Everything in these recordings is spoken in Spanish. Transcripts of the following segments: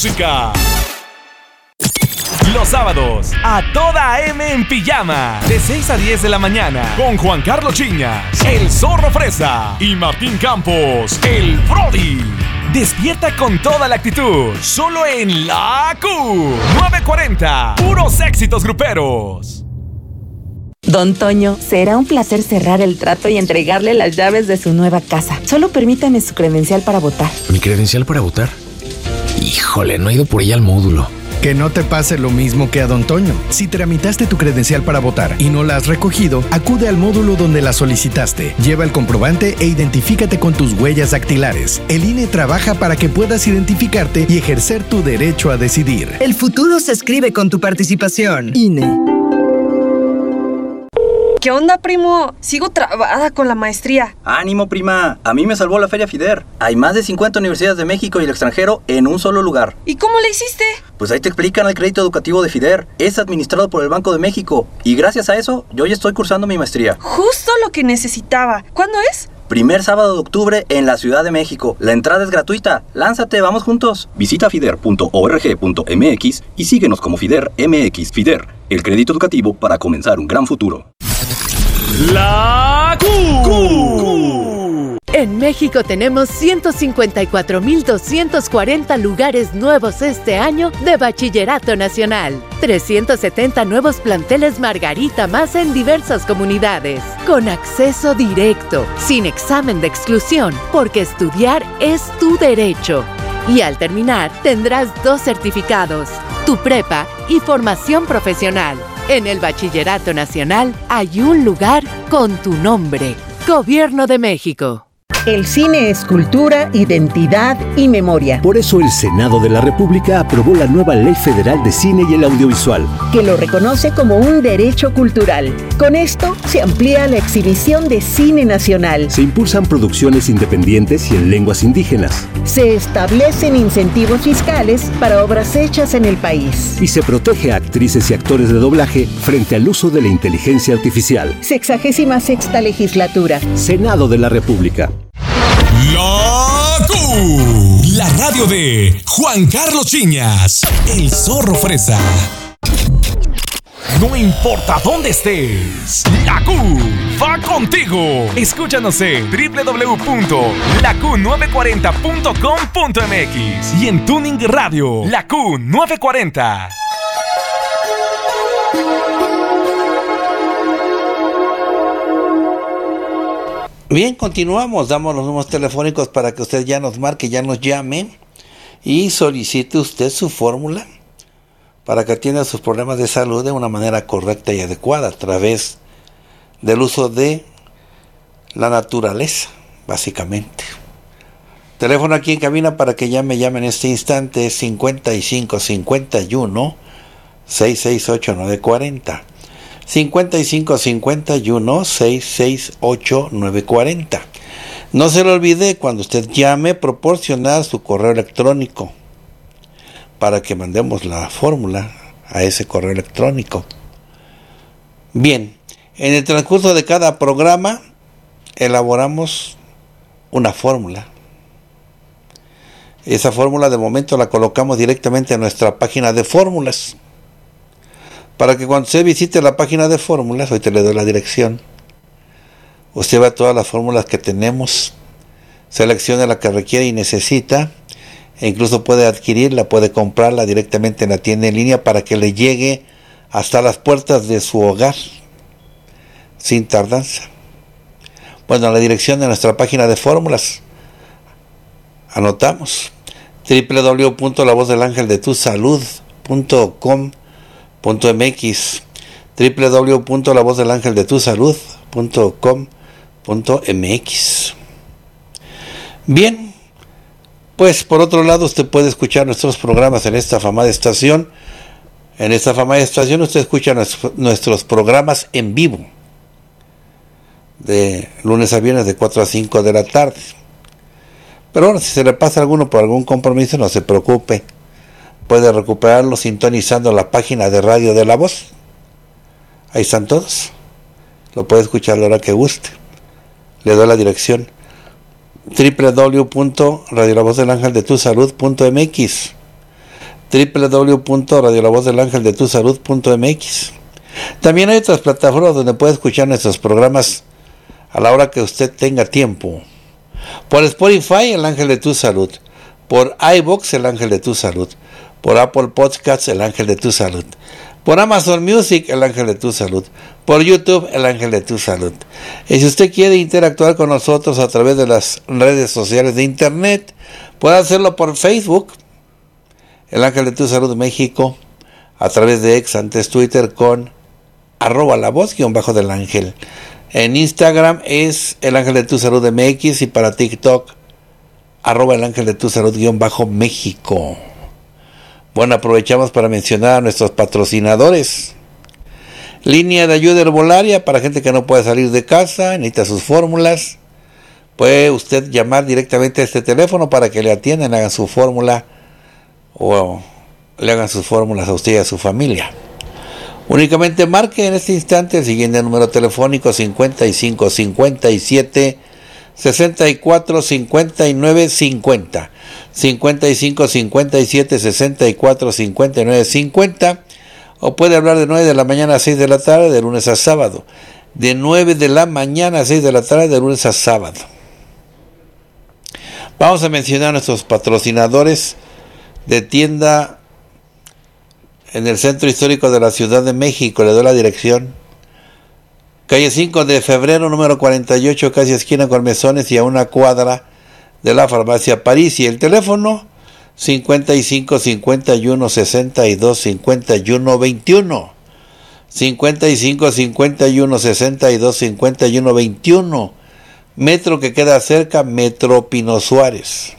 música. Los sábados, a toda M en pijama, de 6 a 10 de la mañana, con Juan Carlos Chiñas, el Zorro Fresa y Martín Campos, el Brody. Despierta con toda la actitud, solo en La Q940, puros éxitos gruperos. Don Toño, será un placer cerrar el trato y entregarle las llaves de su nueva casa. Solo permítame su credencial para votar. ¿Mi credencial para votar? Híjole, no he ido por ella al módulo. Que no te pase lo mismo que a Don Toño. Si tramitaste tu credencial para votar y no la has recogido, acude al módulo donde la solicitaste. Lleva el comprobante e identifícate con tus huellas dactilares. El INE trabaja para que puedas identificarte y ejercer tu derecho a decidir. El futuro se escribe con tu participación. INE. ¿Qué onda, primo? Sigo trabada con la maestría. ¡Ánimo, prima! A mí me salvó la Feria FIDER. Hay más de 50 universidades de México y el extranjero en un solo lugar. ¿Y cómo le hiciste? Pues ahí te explican el crédito educativo de FIDER. Es administrado por el Banco de México. Y gracias a eso, yo ya estoy cursando mi maestría. Justo lo que necesitaba. ¿Cuándo es? Primer sábado de octubre en la Ciudad de México. La entrada es gratuita. Lánzate, vamos juntos. Visita fider.org.mx y síguenos como FIDER MX. FIDER, el crédito educativo para comenzar un gran futuro. La Q. En México tenemos 154,240 lugares nuevos este año de Bachillerato Nacional. 370 nuevos planteles Margarita más en diversas comunidades. Con acceso directo, sin examen de exclusión, porque estudiar es tu derecho. Y al terminar, tendrás 2 certificados, tu prepa y formación profesional. En el Bachillerato Nacional hay un lugar con tu nombre. Gobierno de México. El cine es cultura, identidad y memoria. Por eso el Senado de la República aprobó la nueva Ley Federal de Cine y el Audiovisual, que lo reconoce como un derecho cultural. Con esto se amplía la exhibición de cine nacional. Se impulsan producciones independientes y en lenguas indígenas. Se establecen incentivos fiscales para obras hechas en el país. Y se protege a actrices y actores de doblaje frente al uso de la inteligencia artificial. 66ª legislatura. Senado de la República. La Q, la radio de Juan Carlos Chiñas, el Zorro Fresa. No importa dónde estés, la Q va contigo. Escúchanos en www.laq940.com.mx y en Tuning Radio, la Q940. Bien, continuamos, damos los números telefónicos para que usted ya nos marque, ya nos llame y solicite usted su fórmula para que atienda sus problemas de salud de una manera correcta y adecuada a través del uso de la naturaleza, básicamente. Teléfono aquí en cabina para que llame en este instante es 55 51 668 940. 55 51 668 940. No se le olvide, cuando usted llame, proporcionar su correo electrónico para que mandemos la fórmula a ese correo electrónico. Bien, en el transcurso de cada programa elaboramos una fórmula. Esa fórmula de momento la colocamos directamente en nuestra página de fórmulas, para que cuando usted visite la página de fórmulas, ahorita le doy la dirección, usted vea todas las fórmulas que tenemos, seleccione la que requiere y necesita, e incluso puede adquirirla, puede comprarla directamente en la tienda en línea para que le llegue hasta las puertas de su hogar, sin tardanza. Bueno, la dirección de nuestra página de fórmulas, anotamos, www.lavozdelangeldetusalud.com.mx, www.lavozdelangeldetusalud.com.mx. Bien, pues por otro lado usted puede escuchar nuestros programas en esta afamada estación. En esta afamada estación usted escucha nuestros programas en vivo, de lunes a viernes de 4 a 5 de la tarde. Pero bueno, si se le pasa alguno por algún compromiso, no se preocupe. Puede recuperarlo sintonizando la página de Radio de la Voz. Ahí están todos. Lo puede escuchar a la hora que guste. Le doy la dirección: www.radiolavozdelangeldetusalud.mx, www.radiolavozdelangeldetusalud.mx. También hay otras plataformas donde puede escuchar nuestros programas a la hora que usted tenga tiempo. Por Spotify, El Ángel de Tu Salud. Por iVoox, El Ángel de Tu Salud. Por Apple Podcasts, El Ángel de Tu Salud. Por Amazon Music, El Ángel de Tu Salud. Por YouTube, El Ángel de Tu Salud. Y si usted quiere interactuar con nosotros a través de las redes sociales de internet, puede hacerlo por Facebook, El Ángel de Tu Salud México, a través de X, antes Twitter, con @lavoz_del ángel. En Instagram es El Ángel de Tu Salud MX, y para TikTok, @El Ángel de Tu Salud_México. Bueno, aprovechamos para mencionar a nuestros patrocinadores. Línea de ayuda herbolaria para gente que no puede salir de casa, necesita sus fórmulas. Puede usted llamar directamente a este teléfono para que le atiendan, hagan su fórmula o le hagan sus fórmulas a usted y a su familia. Únicamente marque en este instante el siguiente número telefónico: 55 57 64 59 50. 55 57 64 59 50. O puede hablar de 9 de la mañana a 6 de la tarde, de lunes a sábado. De 9 de la mañana a 6 de la tarde, de lunes a sábado. Vamos a mencionar a nuestros patrocinadores de tienda en el Centro Histórico de la Ciudad de México. Le doy la dirección: calle 5 de febrero, número 48, casi esquina con Mesones, y a una cuadra de la farmacia París. Y el teléfono: 55 51 62 51 21. 55 51 62 51 21. Metro que queda cerca, Metro Pino Suárez.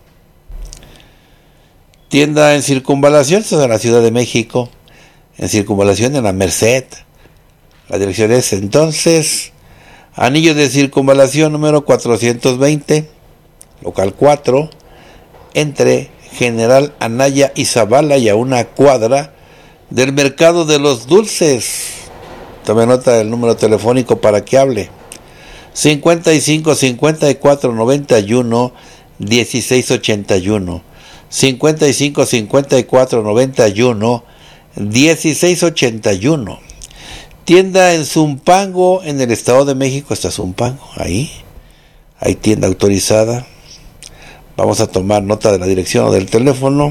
Tienda en Circunvalación, esto es en la Ciudad de México, en Circunvalación, en la Merced. La dirección es entonces Anillo de Circunvalación número 420, local 4, entre General Anaya y Zavala, y a una cuadra del Mercado de los Dulces. Tome nota del número telefónico para que hable: 55 54 91 16 81. 55 54 91 16 81. Tienda en Zumpango, en el Estado de México. Está Zumpango, ahí hay tienda autorizada. Vamos a tomar nota de la dirección o del teléfono: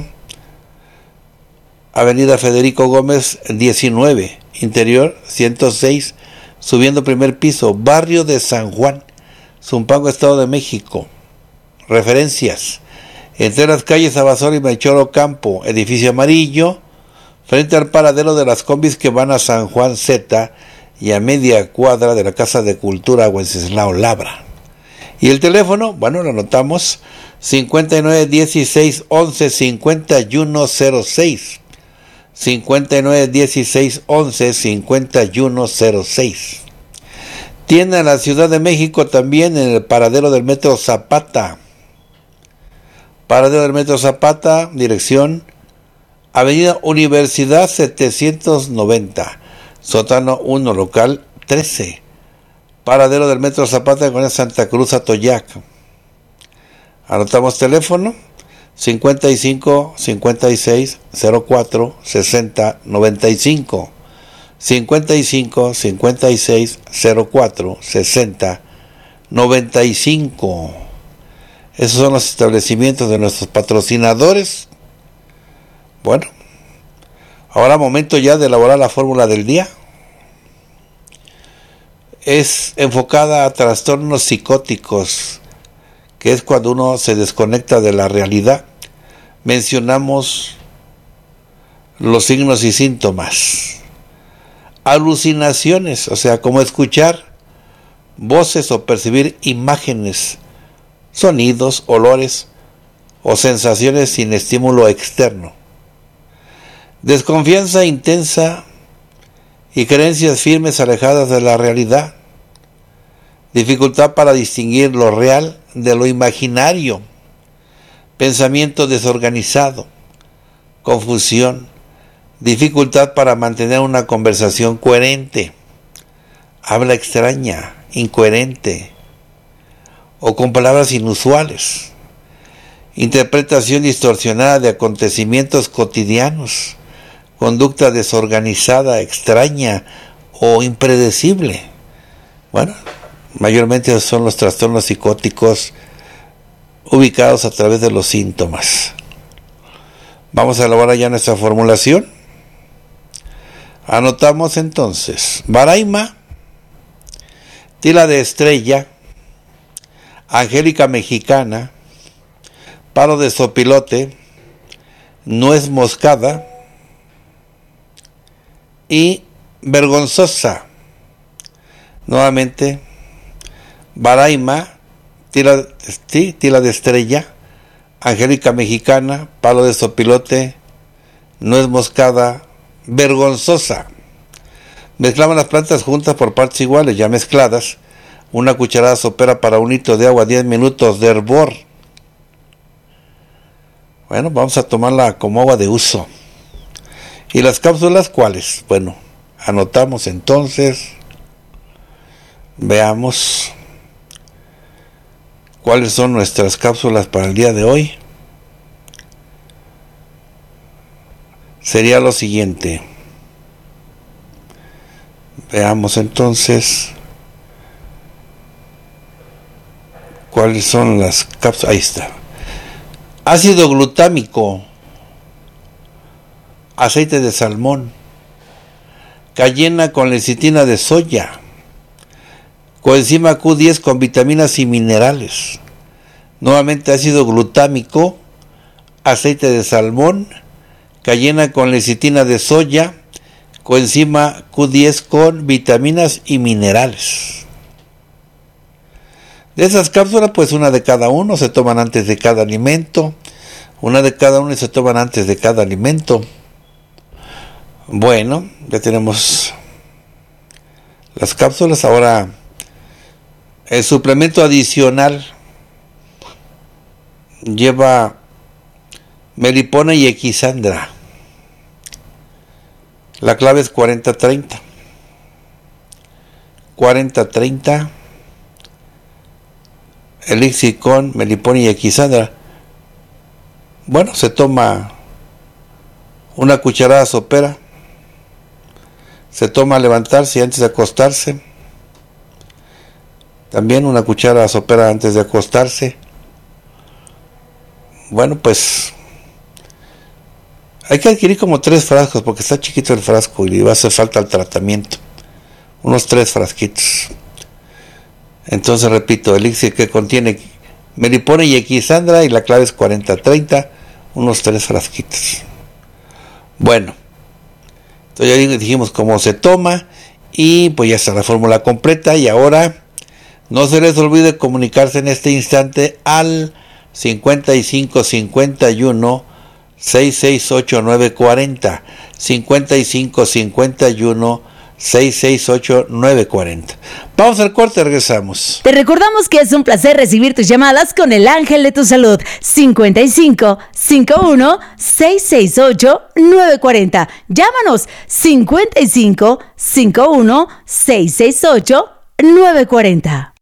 Avenida Federico Gómez 19, interior 106, subiendo primer piso, barrio de San Juan, Zumpango, Estado de México. Referencias: entre las calles Abasolo y Melchor Ocampo, edificio amarillo, frente al paradero de las combis que van a San Juan Z, y a media cuadra de la Casa de Cultura Wenceslao Labra. Y el teléfono, bueno, lo anotamos: 59 16 11 51 06. 59 16 11 51 06. Tienda en la Ciudad de México también, en el paradero del Metro Zapata. Paradero del Metro Zapata, dirección Avenida Universidad 790, sótano 1, local 13. Paradero del Metro Zapata con Santa Cruz Atoyac. Anotamos teléfono: 55 56 04 60 95. 55 56 04 60 95. Esos son los establecimientos de nuestros patrocinadores. Bueno, ahora momento ya de elaborar la fórmula del día. Es enfocada a trastornos psicóticos, que es cuando uno se desconecta de la realidad. Mencionamos los signos y síntomas. Alucinaciones, o sea, como escuchar voces o percibir imágenes, sonidos, olores o sensaciones sin estímulo externo. Desconfianza intensa y creencias firmes alejadas de la realidad. Dificultad para distinguir lo real de lo imaginario. Pensamiento desorganizado. Confusión. Dificultad para mantener una conversación coherente. Habla extraña, incoherente o con palabras inusuales. interpretación distorsionada de acontecimientos cotidianos, conducta desorganizada, extraña o impredecible. Bueno, mayormente son los trastornos psicóticos ubicados a través de los síntomas. Vamos a elaborar ya nuestra formulación. Anotamos entonces: Baraima, tila de estrella, angélica mexicana, palo de sopilote, nuez moscada y vergonzosa. Nuevamente, Baraima, tila de estrella, angélica mexicana, palo de sopilote, nuez moscada, vergonzosa. Mezclamos las plantas juntas por partes iguales, ya mezcladas. Una cucharada sopera para un litro de agua, 10 minutos de hervor. Bueno, vamos a tomarla como agua de uso. ¿Y las cápsulas cuáles? Bueno, anotamos entonces. Veamos cuáles son nuestras cápsulas para el día de hoy. Sería lo siguiente. Veamos entonces cuáles son las cápsulas. Ahí está. Ácido glutámico, aceite de salmón, cayena con lecitina de soya, coenzima Q10 con vitaminas y minerales. Nuevamente ácido glutámico, aceite de salmón, cayena con lecitina de soya, coenzima Q10 con vitaminas y minerales. De esas cápsulas, pues una de cada uno se toman antes de cada alimento, una de cada uno se toman antes de cada alimento. Bueno, ya tenemos las cápsulas. Ahora, el suplemento adicional lleva melipona y equisandra. La clave es 40-30. 40-30. Elixir con melipona y equisandra. Bueno, se toma una cucharada sopera. Se toma al levantarse y antes de acostarse. También una cucharada sopera antes de acostarse. Bueno, pues hay que adquirir como 3 frascos porque está chiquito el frasco y va a hacer falta el tratamiento. Unos 3 frasquitos. Entonces repito, elixir que contiene melipona y equisandra y la clave es 40-30, unos 3 frasquitos. Bueno, entonces ya dijimos cómo se toma y pues ya está la fórmula completa. Y ahora no se les olvide comunicarse en este instante al 5551 668 940, 5551 668 940. Vamos al corte, regresamos. Te recordamos que es un placer recibir tus llamadas con el ángel de tu salud. 55 51 668 940. Llámanos 55 51 668 940.